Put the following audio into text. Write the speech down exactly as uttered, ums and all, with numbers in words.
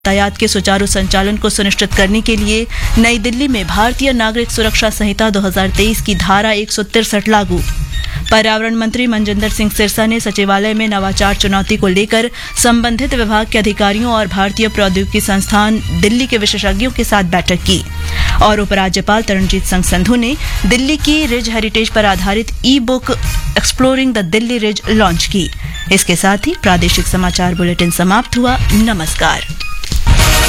यातायात के सुचारू संचालन को सुनिश्चित करने के लिए नई दिल्ली में भारतीय नागरिक सुरक्षा संहिता दो हज़ार तेईस की धारा एक सौ तिरसठ लागू। पर्यावरण मंत्री मनजिंदर सिंह सिरसा ने सचिवालय में नवाचार चुनौती को लेकर संबंधित विभाग के अधिकारियों और भारतीय प्रौद्योगिकी संस्थान दिल्ली के विशेषज्ञों के साथ बैठक की। और उपराज्यपाल तरणजीत सिंह संधू ने दिल्ली की रिज हेरिटेज पर आधारित ई book exploring the Delhi ridge launch की। इसके साथ ही प्रादेशिक समाचार बुलेटिन समाप्त हुआ। नमस्कार।